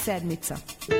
Sedmica.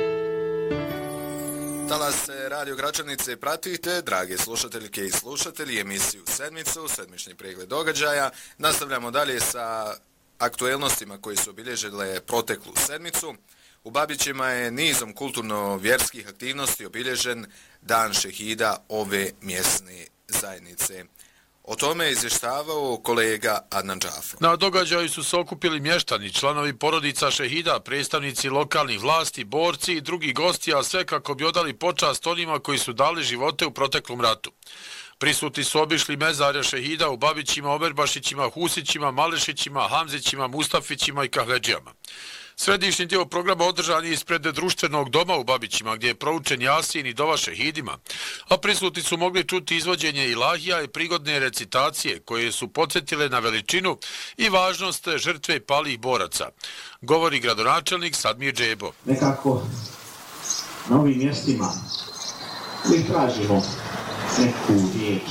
Talas Radio Gračanice pratite, drage slušateljke i slušatelji, emisiju Sedmicu, sedmični pregled događaja. Nastavljamo dalje sa aktuelnostima koji su obilježile proteklu sedmicu. U Babićima je nizom kulturno-vjerskih aktivnosti obilježen Dan šehida ove mjesne zajednice. O tome je izvještavao kolega Adnan Džafar. Na događaju su se okupili mještani, članovi porodica šehida, predstavnici lokalnih vlasti, borci i drugi gosti, a sve kako bi odali počast onima koji su dali živote u proteklom ratu. Prisutni su obišli mezarja šehida u Babićima, Oberbašićima, Husićima, Malešićima, Hamzićima, Mustafićima i Kahledžijama. Središnji dio programa održan je ispred društvenog doma u Babićima, gdje je proučen Jasin i dova šehidima, a prisutni su mogli čuti izvođenje ilahija i prigodne recitacije koje su podsjetile na veličinu i važnost žrtve palih boraca, govori gradonačelnik Sadmir Džebo. Nekako na ovim mjestima mi tražimo neku riječ,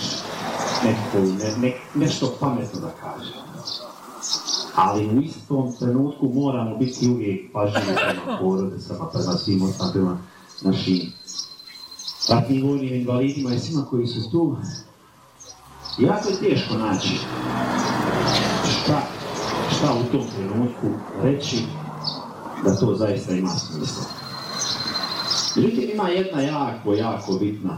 nešto pametno da kažemo. Ali u istom trenutku moramo biti uvijek pažljivi prema porodicama, prema svim ostalima, našim ratnim vojnim invalidima i svima koji su tu. Jako je teško naći šta u tom trenutku reći da to zaista ima smisla. Međutim, ima jedna jako bitna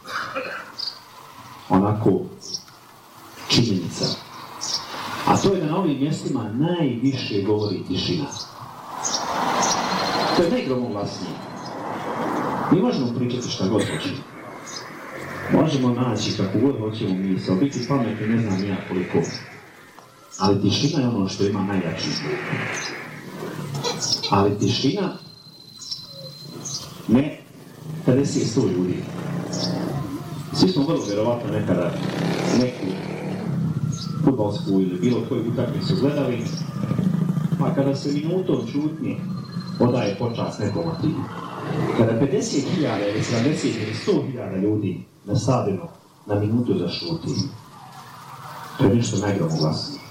onako činjenica. A to je da na ovim mjestima najviše govori tišina. To je najgromoglasnije. Mi možemo pričati šta god hoćemo. Možemo naći kako god hoćemo misao, biti pametni ne znam ja koliko. Ali tišina je ono što ima najjači. Ali tišina ne 50-100 ljudi. Svi smo vrlo vjerovatno nekada neku fudbalsku ili bilo koju utakmicu gledali, pa kada se minutom čutnje odaje počast nekom ativu. Kada 50.000 ili 70 ili 100.000 ljudi nasadeno na minutu zašuti, to je nešto najgromoglasnije.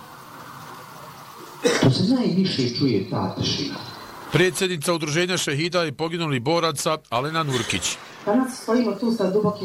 To se najviše čuje ta tišina. Predsjednica Udruženja šehida i poginulih boraca Alena Nurkić. Danas stojimo tu sa dubokim